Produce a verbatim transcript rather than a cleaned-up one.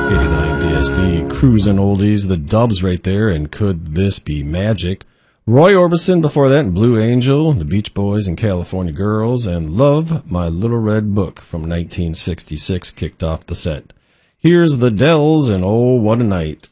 eighty-nine B S D, cruising oldies, the Dubs right there, and Could This Be Magic? Roy Orbison before that, and Blue Angel, the Beach Boys and California Girls, and Love, My Little Red Book from nineteen sixty-six kicked off the set. Here's the Dells, and Oh, What a Night.